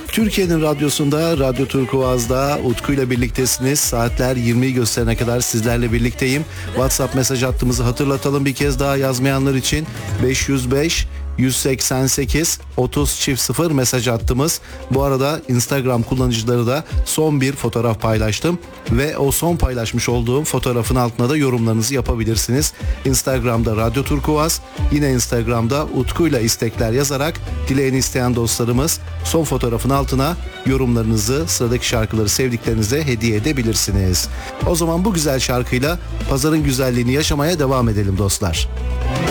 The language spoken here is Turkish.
Türkiye'nin radyosunda, Radyo Turkuaz'da Utku ile birliktesiniz. Saatler 20'yi gösterene kadar sizlerle birlikteyim. WhatsApp mesaj hattımızı hatırlatalım bir kez daha yazmayanlar için. 505 188 30 mesaj hattımız. Bu arada Instagram kullanıcıları da son bir fotoğraf paylaştım ve o son paylaşmış olduğum fotoğrafın altına da yorumlarınızı yapabilirsiniz. Instagram'da Radyo Turkuaz, yine Instagram'da Utku'yla istekler yazarak dileğini isteyen dostlarımız son fotoğrafın altına yorumlarınızı, sıradaki şarkıları sevdiklerinize hediye edebilirsiniz. O zaman bu güzel şarkıyla pazarın güzelliğini yaşamaya devam edelim dostlar.